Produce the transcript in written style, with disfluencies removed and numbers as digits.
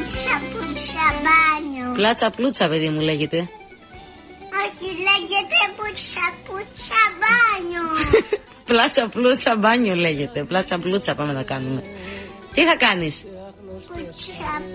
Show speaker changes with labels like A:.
A: Πλούτσα μπάνιο.
B: Πλάτσα πλούτσα, παιδί μου, λέγεται.
A: Όχι, λέγεται πλούτσα μπάνιο.
B: Πλάτσα πλούτσα μπάνιο λέγεται. Πλάτσα πλούτσα πάμε να κάνουμε. Τι θα κάνεις?
A: Πλούτσα